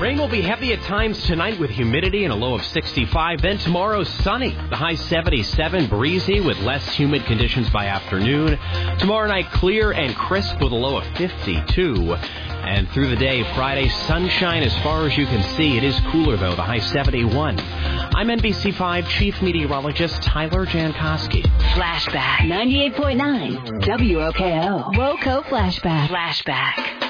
Rain will be heavy at times tonight with humidity and a low of 65. Then tomorrow, sunny. The high 77, breezy with less humid conditions by afternoon. Tomorrow night, clear and crisp with a low of 52. And through the day, Friday, sunshine as far as you can see. It is cooler, though, the high 71. I'm NBC5 Chief Meteorologist Tyler Jankowski. Flashback 98.9 WOKO. WOKO Flashback.